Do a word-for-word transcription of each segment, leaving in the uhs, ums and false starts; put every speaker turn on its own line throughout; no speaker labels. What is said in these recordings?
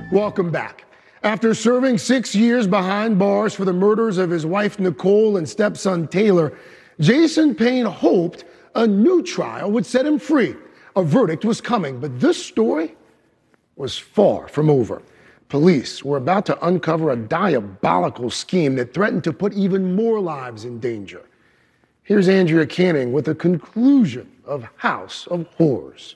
Welcome back. After serving six years behind bars for the murders of his wife Nicole and stepson Taylor, Jason Payne hoped a new trial would set him free. A verdict was coming, but this story was far from over. Police were about to uncover a diabolical scheme that threatened to put even more lives in danger. Here's Andrea Canning with a conclusion of House of Horrors.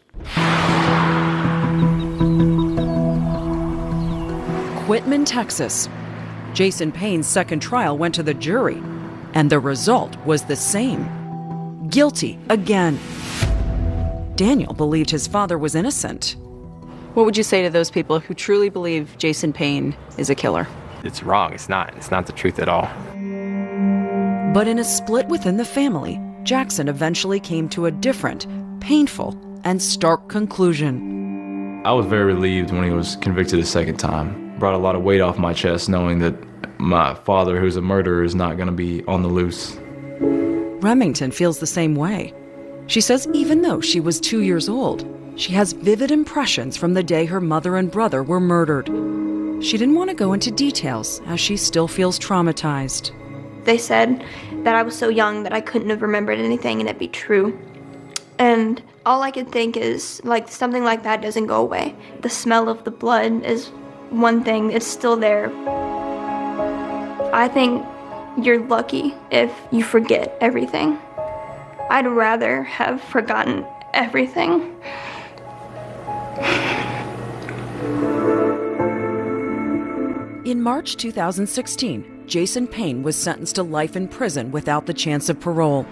Quitman, Texas. Jason Payne's second trial went to the jury, and the result was the same. Guilty again. Daniel believed his father was innocent.
What would you say to those people who truly believe Jason Payne is a killer?
It's wrong. It's not. It's not the truth at all.
But in a split within the family, Jackson eventually came to a different, painful, and stark conclusion.
I was very relieved when he was convicted a second time. Brought a lot of weight off my chest knowing that my father, who's a murderer, is not going to be on the loose.
Remington feels the same way. She says even though she was two years old, she has vivid impressions from the day her mother and brother were murdered. She didn't want to go into details as she still feels traumatized.
They said that I was so young that I couldn't have remembered anything and it'd be true. And all I could think is, like, something like that doesn't go away. The smell of the blood is one thing, it's still there. I think you're lucky if you forget everything. I'd rather have forgotten everything.
In March two thousand sixteen, Jason Payne was sentenced to life in prison without the chance of parole.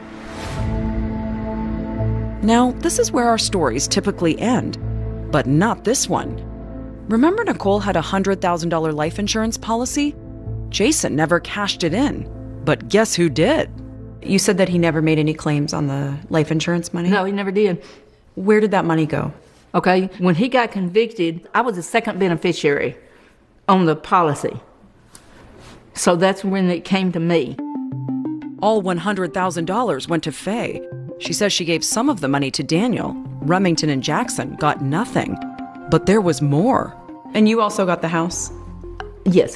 Now, this is where our stories typically end, but not this one. Remember Nicole had a one hundred thousand dollars life insurance policy? Jason never cashed it in, but guess who did?
You said that he never made any claims on the life insurance money?
No, he never did.
Where did that money go?
Okay, when he got convicted, I was the second beneficiary on the policy. So that's when it came to me.
All one hundred thousand dollars went to Faye. She says she gave some of the money to Daniel. Remington and Jackson got nothing. But there was more.
And you also got the house?
Yes.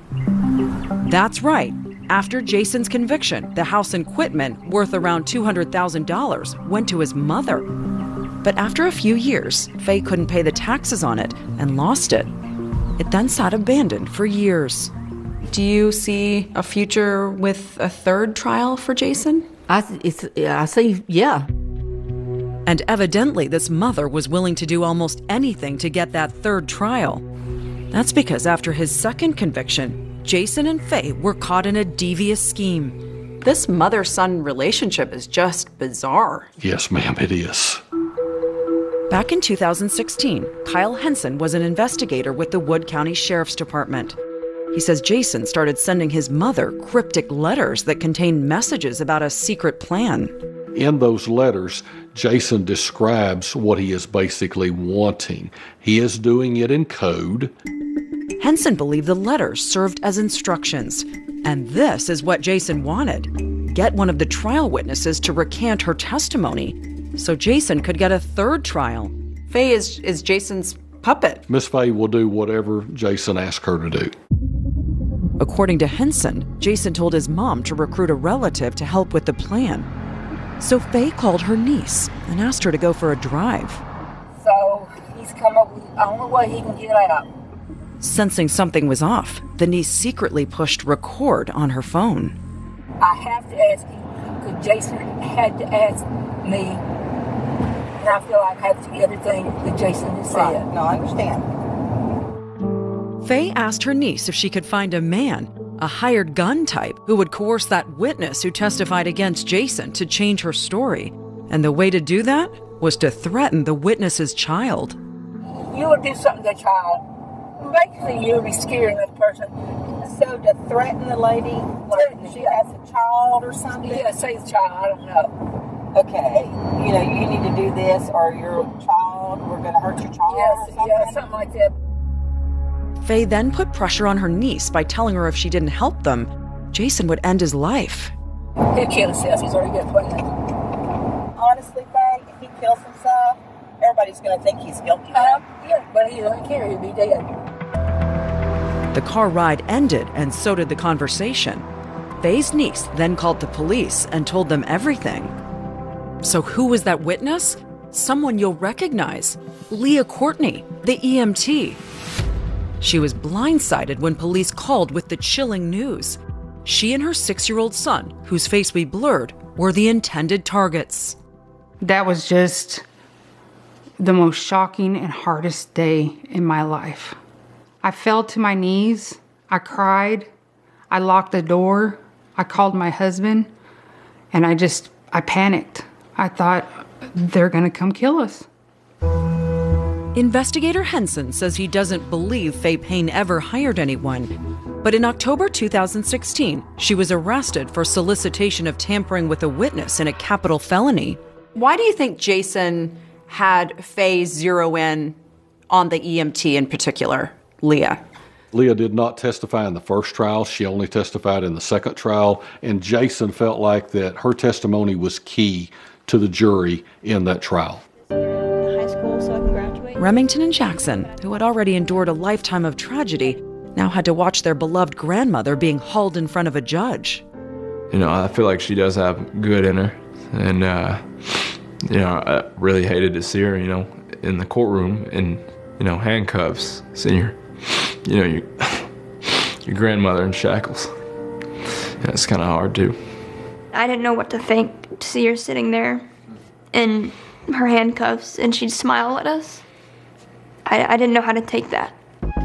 That's right. After Jason's conviction, the house in Quitman, worth around two hundred thousand dollars, went to his mother. But after a few years, Faye couldn't pay the taxes on it and lost it. It then sat abandoned for years.
Do you see a future with a third trial for Jason?
I, it's, I see, yeah.
And evidently, this mother was willing to do almost anything to get that third trial. That's because after his second conviction, Jason and Faye were caught in a devious scheme.
This mother-son relationship is just bizarre.
Yes, ma'am, it is.
Back in two thousand sixteen, Kyle Henson was an investigator with the Wood County Sheriff's Department. He says Jason started sending his mother cryptic letters that contained messages about a secret plan.
In those letters, Jason describes what he is basically wanting. He is doing it in code.
Henson believed the letters served as instructions. And this is what Jason wanted. Get one of the trial witnesses to recant her testimony so Jason could get a third trial.
Faye is, is Jason's puppet.
Miss Faye will do whatever Jason asks her to do.
According to Henson, Jason told his mom to recruit a relative to help with the plan. So Faye called her niece and asked her to go for a drive.
So he's come up with the only way he can get out.
Sensing something was off, the niece secretly pushed record on her phone.
I have to ask you, because Jason had to ask me, and I feel like I have to do everything that Jason has said.
Right. No, I understand.
Faye asked her niece if she could find a man, a hired gun type, who would coerce that witness who testified against Jason to change her story. And the way to do that was to threaten the witness's child.
You would do something to the child. Basically, you would be scaring this person.
So to threaten the lady, like she has a child or something?
Yeah, say the child, I don't know.
Okay, you know, you need to do this or your child, we're going to hurt your child.
Yes,
or something?
yeah, something like that.
Faye then put pressure on her niece by telling her if she didn't help them, Jason would end his life.
He'll kill himself, he's already got a plan.
Honestly, Faye, if he kills himself, everybody's going to think he's guilty.
Uh, yeah, but he doesn't care, he'll be dead.
The car ride ended, and so did the conversation. Faye's niece then called the police and told them everything. So who was that witness? Someone you'll recognize. Leah Courtney, the E M T. She was blindsided when police called with the chilling news. She and her six-year-old son, whose face we blurred, were the intended targets.
That was just the most shocking and hardest day in my life. I fell to my knees. I cried. I locked the door. I called my husband. And I just, I panicked. I thought, they're gonna come kill us.
Investigator Henson says he doesn't believe Faye Payne ever hired anyone. But in October two thousand sixteen, she was arrested for solicitation of tampering with a witness in a capital felony.
Why do you think Jason had Faye zero in on the E M T in particular, Leah?
Leah did not testify in the first trial. She only testified in the second trial. And Jason felt like that her testimony was key to the jury in that trial.
High school so I can graduate.
Remington and Jackson, who had already endured a lifetime of tragedy, now had to watch their beloved grandmother being hauled in front of a judge.
You know, I feel like she does have good in her. And, uh, you know, I really hated to see her, you know, in the courtroom in, you know, handcuffs, seeing your, you know, your, your grandmother in shackles. Yeah, it's kind of hard, too.
I didn't know what to think to see her sitting there in her handcuffs and she'd smile at us. I, I didn't know how to take that.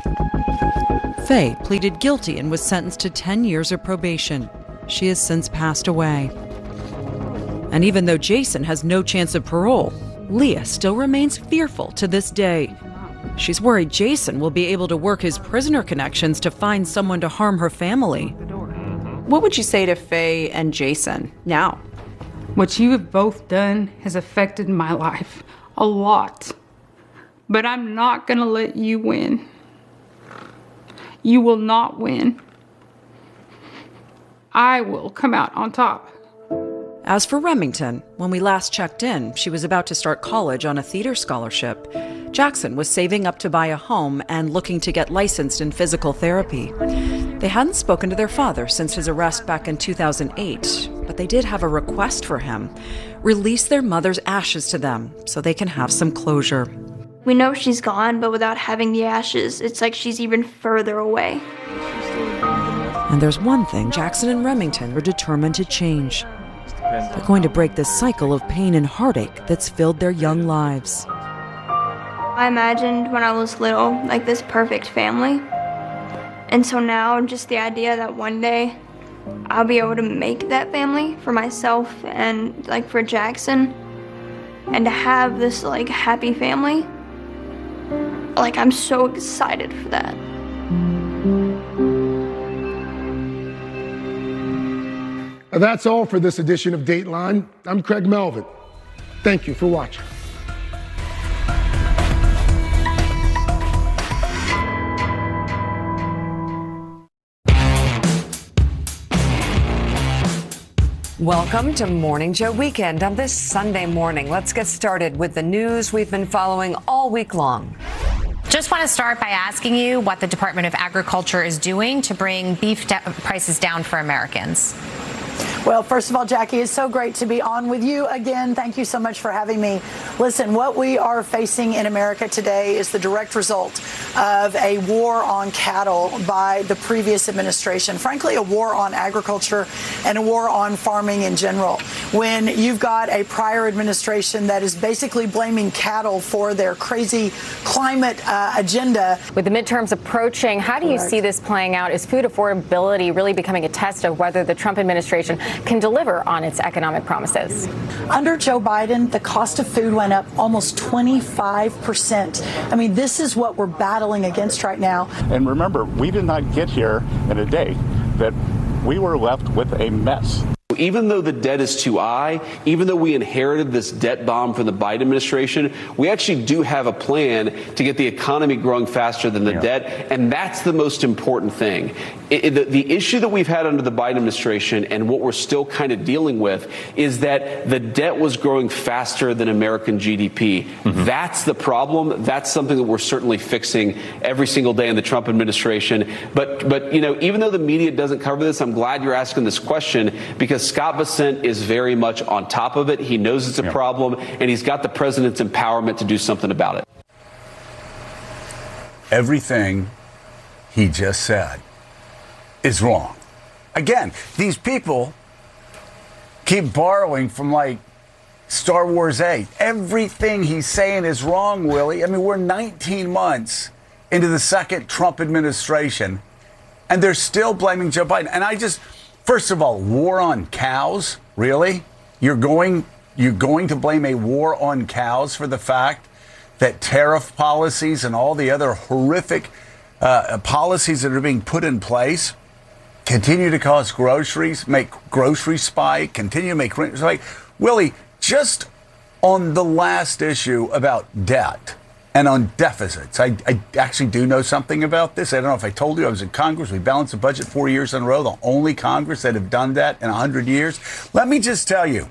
Faye pleaded guilty and was sentenced to ten years of probation. She has since passed away. And even though Jason has no chance of parole, Leah still remains fearful to this day. She's worried Jason will be able to work his prisoner connections to find someone to harm her family.
What would you say to Faye and Jason now?
What you have both done has affected my life a lot. But I'm not gonna let you win. You will not win. I will come out on top.
As for Remington, when we last checked in, she was about to start college on a theater scholarship. Jackson was saving up to buy a home and looking to get licensed in physical therapy. They hadn't spoken to their father since his arrest back in two thousand eight, but they did have a request for him. Release their mother's ashes to them so they can have some closure.
We know she's gone, but without having the ashes, it's like she's even further away.
And there's one thing Jackson and Remington were determined to change. They're going to break this cycle of pain and heartache that's filled their young lives.
I imagined when I was little, like this perfect family. And so now, just the idea that one day I'll be able to make that family for myself and like for Jackson, and to have this like happy family, like I'm so excited for that.
That's all for this edition of Dateline. I'm Craig Melvin. Thank you for watching.
Welcome to Morning Joe Weekend on this Sunday morning. Let's get started with the news we've been following all week long.
Just want to start by asking you what the Department of Agriculture is doing to bring beef de- prices down for Americans.
Well, first of all, Jackie, it's so great to be on with you again. Thank you so much for having me. Listen, what we are facing in America today is the direct result of a war on cattle by the previous administration. Frankly, a war on agriculture and a war on farming in general. When you've got a prior administration that is basically blaming cattle for their crazy climate uh, agenda.
With the midterms approaching, how do you
Correct.
see this playing out? Is food affordability really becoming a test of whether the Trump administration can deliver on its economic promises?
Under Joe Biden, the cost of food went up almost twenty-five percent. I mean, this is what we're battling against right now.
And remember, we did not get here in a day, that we were left with a mess. So even though the debt is too high, even though we inherited this debt bomb from the Biden administration, we actually do have a plan to get the economy growing faster than the yeah. debt. And that's the most important thing. It, it, the, the issue that we've had under the Biden administration and what we're still kind of dealing with is that the debt was growing faster than American G D P. Mm-hmm. That's the problem. That's something that we're certainly fixing every single day in the Trump administration. But, but you know, even though the media doesn't cover this, I'm glad you're asking this question, because Scott Bessent is very much on top of it. He knows it's a yeah. problem, and he's got the president's empowerment to do something about it.
Everything he just said is wrong. Again, these people keep borrowing from like Star Wars eight. Everything he's saying is wrong, Willie. I mean, we're nineteen months into the second Trump administration, and they're still blaming Joe Biden. And I just, first of all, war on cows? Really? You're going, you're going to blame a war on cows for the fact that tariff policies and all the other horrific uh, policies that are being put in place continue to cause groceries, make groceries spike, continue to make rent spike? Willie, just on the last issue about debt and on deficits, I, I actually do know something about this. I don't know if I told you. I was in Congress. We balanced the budget four years in a row, the only Congress that have done that in one hundred years. Let me just tell you,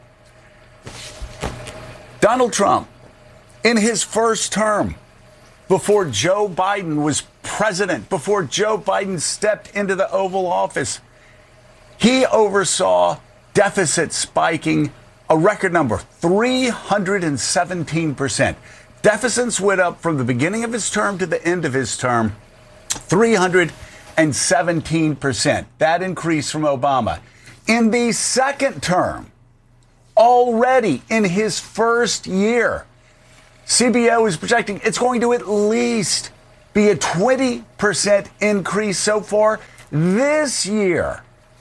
Donald Trump, in his first term, before Joe Biden was president, before Joe Biden stepped into the Oval Office, he oversaw deficits spiking a record number, three hundred seventeen percent. Deficits went up from the beginning of his term to the end of his term, three hundred seventeen percent. That increase from Obama. In the second term, already in his first year, C B O is projecting it's going to at least be a twenty percent increase so far this year.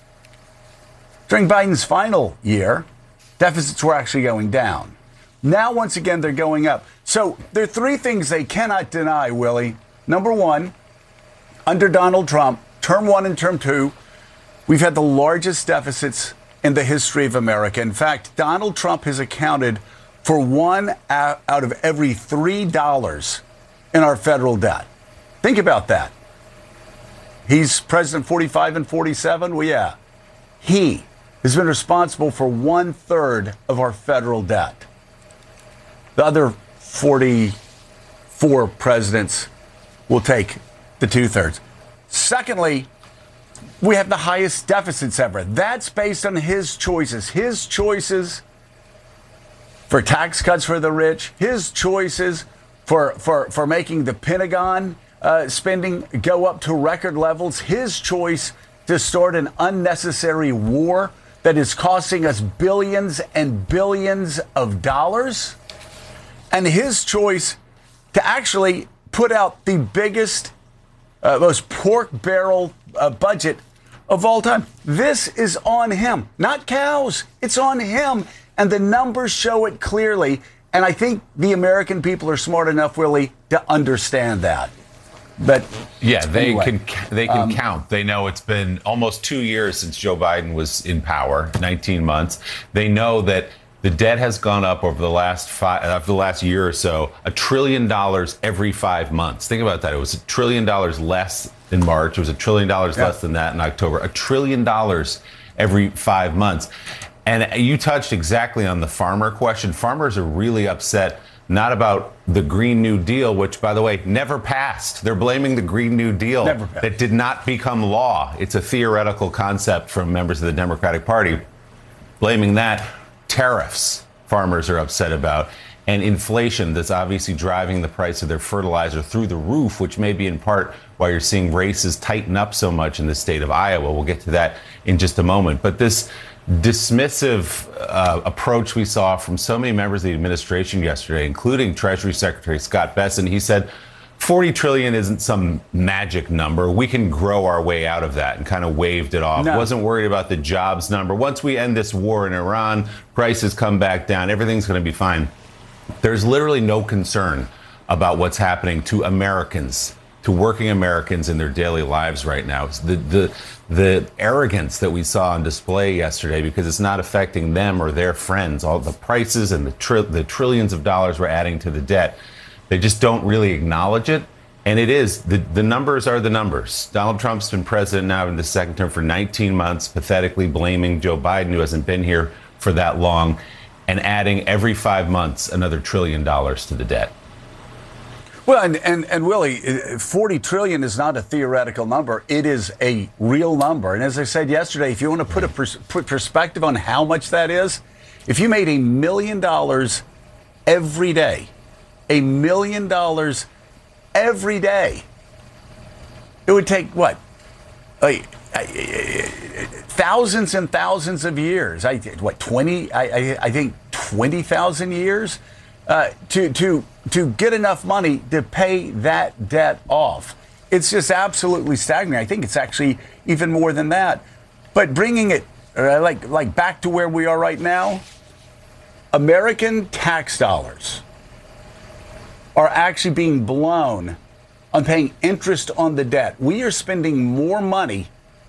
During Biden's final year, deficits were actually going down. Now, once again, they're going up. So there are three things they cannot deny, Willie. Number one, under Donald Trump, term one and term two, we've had the largest deficits in the history of America. In fact, Donald Trump has accounted for one out of every three dollars in our federal debt. Think about that. He's president forty-five and forty-seven. Well, yeah. He has been responsible for one third of our federal debt. The other forty-four presidents will take the two thirds. Secondly, we have the highest deficits ever. That's based on his choices. His choices for tax cuts for the rich, his choices for, for, for making the Pentagon uh, spending go up to record levels, his choice to start an unnecessary war that is costing us billions and billions of dollars, and his choice to actually put out the biggest, uh, most pork barrel uh, budget of all time. This is on him, not cows. It's on him. And the numbers show it clearly. And I think the American people are smart enough, Willie, to understand that. But
yeah, they
anyway,
can they can um, count. They know it's been almost two years since Joe Biden was in power, nineteen months. They know that the debt has gone up over the last five, uh, the last year or so, a trillion dollars every five months. Think about that. It was a trillion dollars less in March. It was a trillion dollars yeah. less than that in October. A trillion dollars every five months. And you touched exactly on the farmer question. Farmers are really upset, not about the Green New Deal, which, by the way, never passed. They're blaming the Green New Deal that did not become law. It's a theoretical concept from members of the Democratic Party. Blaming that. Tariffs, farmers are upset about. And inflation that's obviously driving the price of their fertilizer through the roof, which may be in part why you're seeing races tighten up so much in the state of Iowa. We'll get to that in just a moment. But this dismissive uh, approach we saw from so many members of the administration yesterday, including Treasury Secretary Scott Bessent, he said forty trillion isn't some magic number. We can grow our way out of that, and kind of waved it off. No. Wasn't worried about the jobs number. Once we end this war in Iran, prices come back down. Everything's going to be fine. There's literally no concern about what's happening to Americans, to working Americans in their daily lives right now. It's the, the, the arrogance that we saw on display yesterday, because it's not affecting them or their friends. All the prices and the, tri- the trillions of dollars we're adding to the debt, they just don't really acknowledge it. And it is, the, the numbers are the numbers. Donald Trump's been president now in the second term for nineteen months, pathetically blaming Joe Biden, who hasn't been here for that long, and adding every five months another trillion dollars to the debt.
Well, and, and, and Willie, forty trillion is not a theoretical number. It is a real number. And as I said yesterday, if you want to put a pers- put perspective on how much that is, if you made a million dollars every day, a million dollars every day, it would take what? Like, thousands and thousands of years. I what twenty? I I, I think twenty thousand years uh, to to to get enough money to pay that debt off. It's just absolutely staggering. I think it's actually even more than that. But bringing it uh, like like back to where we are right now, American tax dollars are actually being blown on paying interest on the debt. We are spending more money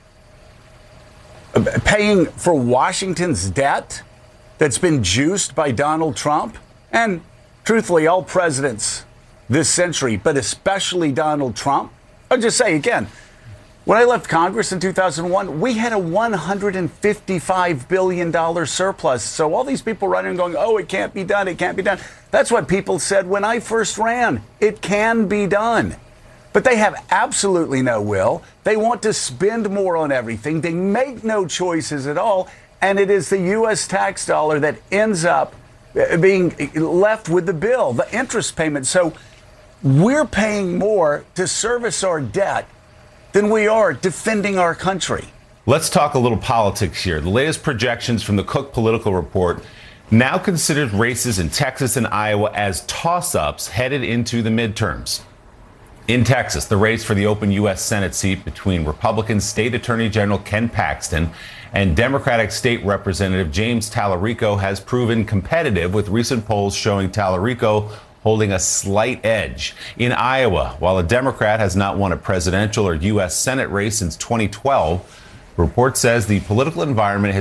paying for Washington's debt that's been juiced by Donald Trump, and truthfully, all presidents this century, but especially Donald Trump. I'll just say again, when I left Congress in two thousand one, we had a one hundred fifty-five billion dollars surplus. So all these people running and going, oh, it can't be done, it can't be done. That's what people said when I first ran. It can be done. But they have absolutely no will. They want to spend more on everything. They make no choices at all. And it is the U S tax dollar that ends up being left with the bill, the interest payment. So we're paying more to service our debt than we are defending our country.
Let's talk a little politics here. The latest projections from the Cook Political Report now considers races in Texas and Iowa as toss-ups headed into the midterms. In Texas, the race for the open U S Senate seat between Republican State Attorney General Ken Paxton and Democratic State Representative James Tallarico has proven competitive, with recent polls showing Tallarico holding a slight edge. In Iowa, while a Democrat has not won a presidential or U S Senate race since twenty twelve, the report says the political environment has